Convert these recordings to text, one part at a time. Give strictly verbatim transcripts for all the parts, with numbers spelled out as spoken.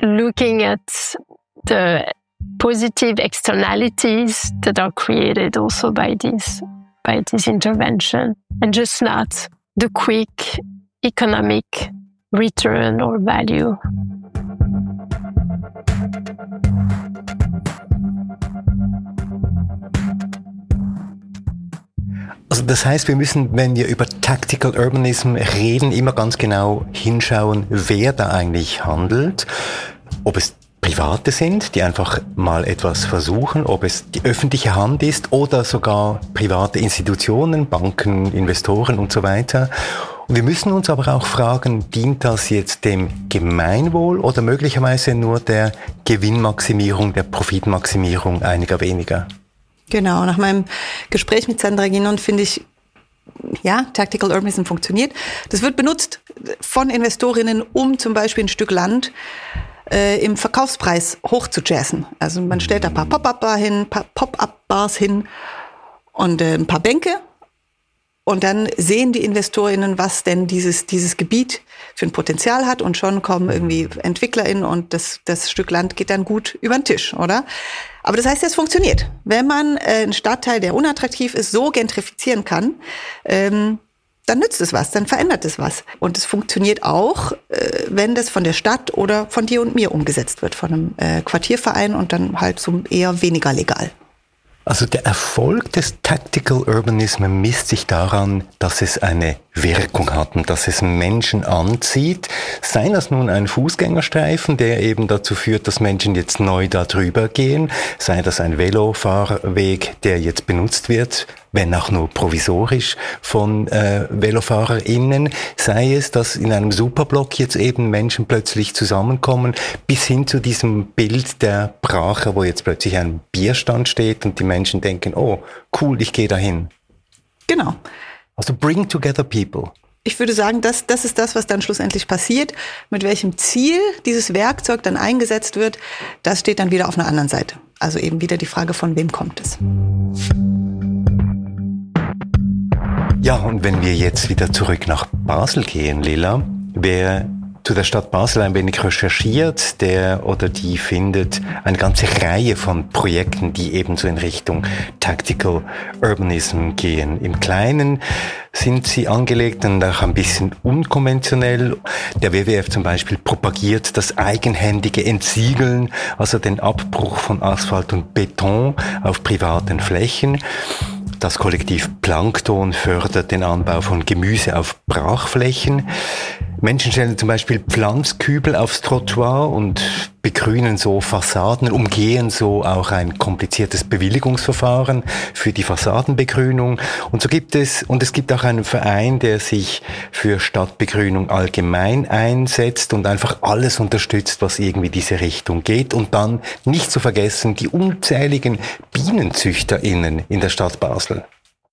looking at the positive externalities that are created also by this, by this intervention, and just not the quick economic return or value. Also das heißt, wir müssen, wenn wir über Tactical Urbanism reden, immer ganz genau hinschauen, wer da eigentlich handelt, ob es Private sind, die einfach mal etwas versuchen, ob es die öffentliche Hand ist oder sogar private Institutionen, Banken, Investoren und so weiter. Und wir müssen uns aber auch fragen, dient das jetzt dem Gemeinwohl oder möglicherweise nur der Gewinnmaximierung, der Profitmaximierung einiger weniger? Genau, nach meinem Gespräch mit Sandra Guinon finde ich, ja, Tactical Urbanism funktioniert. Das wird benutzt von Investorinnen, um zum Beispiel ein Stück Land äh, im Verkaufspreis hoch zu jazzen. Also man stellt da ein paar Pop-up-Bar hin, paar Pop-up-Bars hin und äh, ein paar Bänke. Und dann sehen die InvestorInnen, was denn dieses, dieses Gebiet für ein Potenzial hat. Und schon kommen irgendwie EntwicklerInnen und das, das Stück Land geht dann gut über den Tisch, oder? Aber das heißt, es funktioniert. Wenn man äh, einen Stadtteil, der unattraktiv ist, so gentrifizieren kann, ähm, dann nützt es was, dann verändert es was. Und es funktioniert auch, äh, wenn das von der Stadt oder von dir und mir umgesetzt wird, von einem äh, Quartierverein und dann halt so eher weniger legal. Also der Erfolg des Tactical Urbanism misst sich daran, dass es eine Wirkung hat und dass es Menschen anzieht. Sei das nun ein Fußgängerstreifen, der eben dazu führt, dass Menschen jetzt neu da drüber gehen, sei das ein Velofahrweg, der jetzt benutzt wird, wenn auch nur provisorisch von äh, VelofahrerInnen, sei es, dass in einem Superblock jetzt eben Menschen plötzlich zusammenkommen, bis hin zu diesem Bild der Brache, wo jetzt plötzlich ein Bierstand steht und die Menschen denken, oh, cool, ich gehe dahin. Genau. Also bring together people. Ich würde sagen, das, das ist das, was dann schlussendlich passiert. Mit welchem Ziel dieses Werkzeug dann eingesetzt wird, das steht dann wieder auf einer anderen Seite. Also eben wieder die Frage, von wem kommt es. Ja, und wenn wir jetzt wieder zurück nach Basel gehen, Lila, wer zu der Stadt Basel ein wenig recherchiert, der oder die findet eine ganze Reihe von Projekten, die eben so in Richtung Tactical Urbanism gehen. Im Kleinen sind sie angelegt und auch ein bisschen unkonventionell. Der W W F zum Beispiel propagiert das eigenhändige Entsiegeln, also den Abbruch von Asphalt und Beton auf privaten Flächen. Das Kollektiv Plankton fördert den Anbau von Gemüse auf Brachflächen. Menschen stellen zum Beispiel Pflanzkübel aufs Trottoir und begrünen so Fassaden, umgehen so auch ein kompliziertes Bewilligungsverfahren für die Fassadenbegrünung. Und so gibt es, und es gibt auch einen Verein, der sich für Stadtbegrünung allgemein einsetzt und einfach alles unterstützt, was irgendwie diese Richtung geht. Und dann nicht zu vergessen die unzähligen BienenzüchterInnen in der Stadt Basel.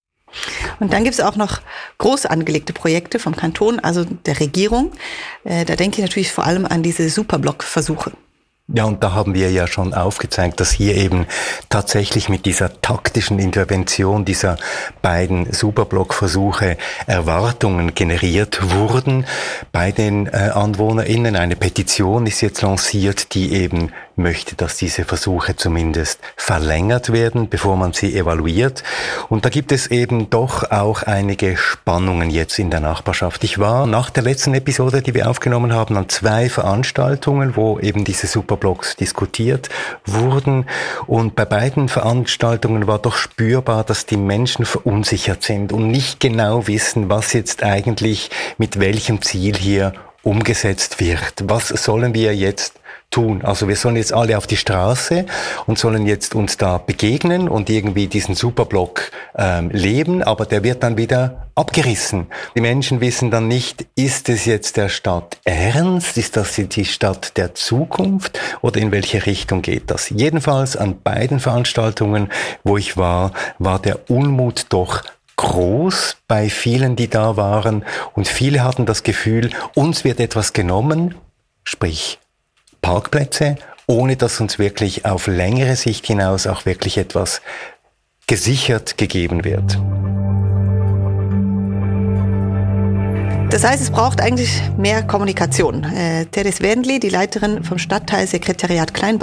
Und dann gibt es auch noch groß angelegte Projekte vom Kanton, also der Regierung. Äh, da denke ich natürlich vor allem an diese Superblock-Versuche. Ja, und da haben wir ja schon aufgezeigt, dass hier eben tatsächlich mit dieser taktischen Intervention dieser beiden Superblock-Versuche Erwartungen generiert wurden bei den äh, AnwohnerInnen. Eine Petition ist jetzt lanciert, die eben möchte, dass diese Versuche zumindest verlängert werden, bevor man sie evaluiert. Und da gibt es eben doch auch einige Spannungen jetzt in der Nachbarschaft. Ich war nach der letzten Episode, die wir aufgenommen haben, an zwei Veranstaltungen, wo eben diese Superblocks diskutiert wurden. Und bei beiden Veranstaltungen war doch spürbar, dass die Menschen verunsichert sind und nicht genau wissen, was jetzt eigentlich mit welchem Ziel hier umgesetzt wird. Was sollen wir jetzt tun? Also wir sollen jetzt alle auf die Straße und sollen jetzt uns da begegnen und irgendwie diesen Superblock ähm, leben, aber der wird dann wieder abgerissen. Die Menschen wissen dann nicht, ist es jetzt der Stadt ernst? Ist das die Stadt der Zukunft? Oder in welche Richtung geht das? Jedenfalls an beiden Veranstaltungen, wo ich war, war der Unmut doch groß bei vielen, die da waren. Und viele hatten das Gefühl, uns wird etwas genommen, sprich Parkplätze, ohne dass uns wirklich auf längere Sicht hinaus auch wirklich etwas gesichert gegeben wird. Das heißt, es braucht eigentlich mehr Kommunikation. Äh, Teres Wendli, die Leiterin vom Stadtteilsekretariat Kleinbad